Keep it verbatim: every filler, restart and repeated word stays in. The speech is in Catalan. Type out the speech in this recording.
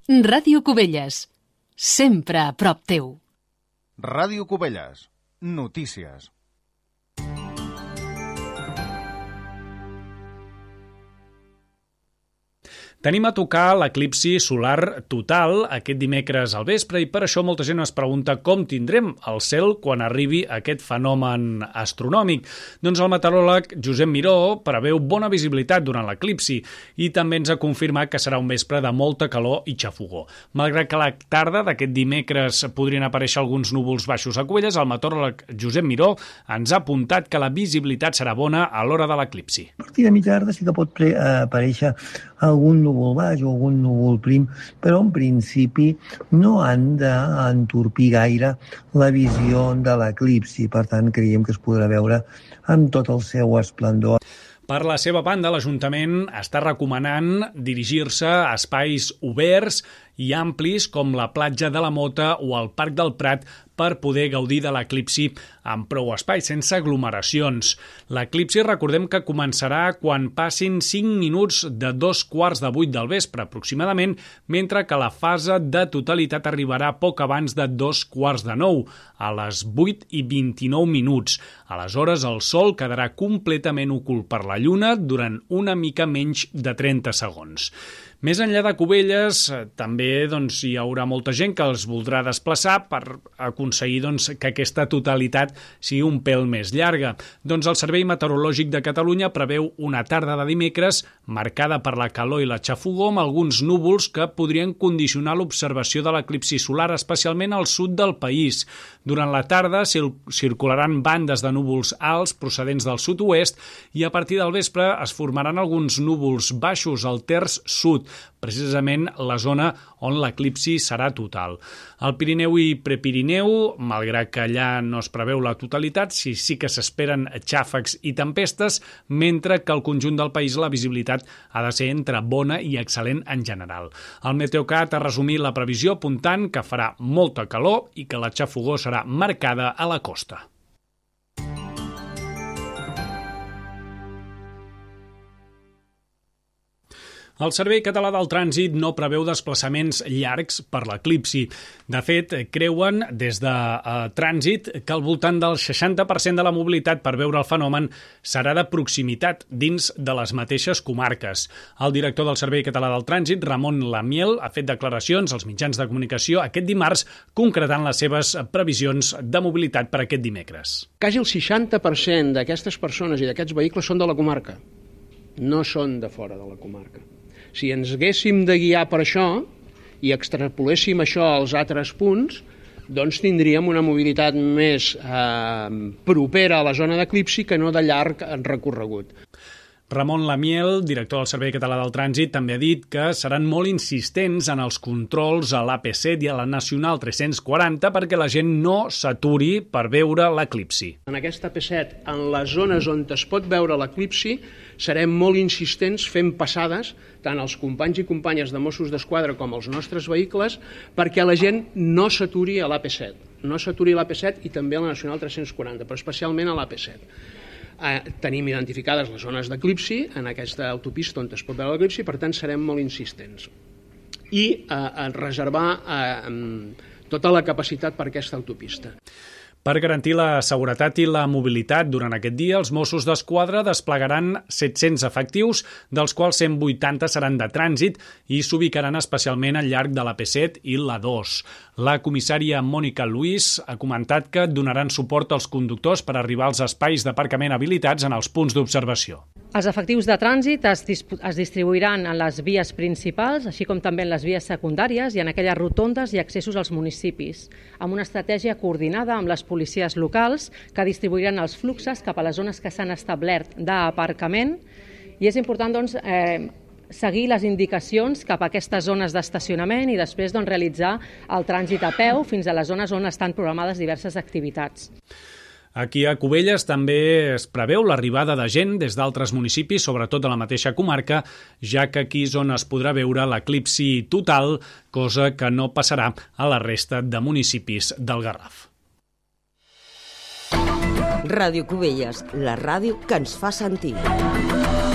Ràdio Cubelles, sempre a prop teu. Ràdio Cubelles, notícies. Tenim a tocar l'eclipsi solar total aquest dimecres al vespre i per això molta gent es pregunta com tindrem el cel quan arribi aquest fenomen astronòmic. Doncs el meteoròleg Josep Miró preveu bona visibilitat durant l'eclipsi i també ens ha confirmat que serà un vespre de molta calor i xafogor. Malgrat que a la tarda d'aquest dimecres podrien aparèixer alguns núvols baixos a Cubelles, el meteoròleg Josep Miró ens ha apuntat que la visibilitat serà bona a l'hora de l'eclipsi. A partir de mitja tarda sí que pot pre- aparèixer algun núvol baix o algun núvol prim, però en principi no han d'entorpir gaire la visió de l'eclipsi. Per tant, creiem que es podrà veure amb tot el seu esplendor. Per la seva banda, l'Ajuntament està recomanant dirigir-se a espais oberts i amplis com la platja de la Mota o el Parc del Prat per poder gaudir de l'eclipsi amb prou espai, sense aglomeracions. L'eclipsi, recordem que començarà quan passin cinc minuts de dos quarts de vuit del vespre, aproximadament, mentre que la fase de totalitat arribarà poc abans de dos quarts de nou, a les vuit i vint-i-nou minuts. Aleshores, el sol quedarà completament ocult per la lluna durant una mica menys de trenta segons. Més enllà de Cubelles, també doncs, hi haurà molta gent que els voldrà desplaçar per aconseguir doncs, que aquesta totalitat sigui un pèl més llarga. Doncs el Servei Meteorològic de Catalunya preveu una tarda de dimecres marcada per la calor i la xafogor amb alguns núvols que podrien condicionar l'observació de l'eclipsi solar, especialment al sud del país. Durant la tarda circularan bandes de núvols alts procedents del sud-oest i a partir del vespre es formaran alguns núvols baixos al terç sud, precisament la zona on l'eclipsi serà total. Al Pirineu i Prepirineu, malgrat que allà no es preveu la totalitat, sí, sí que s'esperen xàfecs i tempestes, mentre que al conjunt del país la visibilitat ha de ser entre bona i excel·lent en general. El Meteocat ha resumit la previsió apuntant que farà molta calor i que la xafogor serà marcada a la costa. El Servei Català del Trànsit no preveu desplaçaments llargs per l'eclipsi. De fet, creuen des de eh, Trànsit que al voltant del seixanta per cent de la mobilitat per veure el fenomen serà de proximitat dins de les mateixes comarques. El director del Servei Català del Trànsit, Ramon Lamiel, ha fet declaracions als mitjans de comunicació aquest dimarts concretant les seves previsions de mobilitat per aquest dimecres. Quasi el seixanta per cent d'aquestes persones i d'aquests vehicles són de la comarca, no són de fora de la comarca. Si ens haguéssim de guiar per això i extrapoléssim això als altres punts, doncs tindríem una mobilitat més eh, propera a la zona d'eclipsi que no de llarg recorregut. Ramon Lamiel, director del Servei Català del Trànsit, també ha dit que seran molt insistents en els controls a l'A P set i a la Nacional tres-cents quaranta perquè la gent no s'aturi per veure l'eclipsi. En aquesta A P set, en les zones on es pot veure l'eclipsi, serem molt insistents fent passades tant als companys i companyes de Mossos d'Esquadra com als nostres vehicles perquè la gent no s'aturi a l'A P set. No s'aturi a l'A P set i també a la Nacional tres-cents quaranta, però especialment a l'A P set. Eh, tenim identificades les zones d'eclipsi en aquesta autopista on es pot veure l'eclipsi, per tant serem molt insistents. I eh, a reservar eh, tota la capacitat per aquesta autopista. Per garantir la seguretat i la mobilitat durant aquest dia, els Mossos d'Esquadra desplegaran set-cents efectius, dels quals cent vuitanta seran de trànsit i s'ubicaran especialment al llarg de l'A P set i l'A dos. La comissària Mònica Luis ha comentat que donaran suport als conductors per arribar als espais d'aparcament habilitats en els punts d'observació. Els efectius de trànsit es, es distribuiran en les vies principals, així com també en les vies secundàries i en aquelles rotondes i accessos als municipis, amb una estratègia coordinada amb les policies locals que distribuiran els fluxes cap a les zones que s'han establert d'aparcament. I és important doncs, eh, seguir les indicacions cap a aquestes zones d'estacionament i després doncs, realitzar el trànsit a peu fins a les zones on estan programades diverses activitats. Aquí a Cubelles també es preveu l'arribada de gent des d'altres municipis, sobretot de la mateixa comarca, ja que aquí és on es podrà veure l'eclipsi total, cosa que no passarà a la resta de municipis del Garraf. Ràdio Cubelles, la ràdio que ens fa sentir.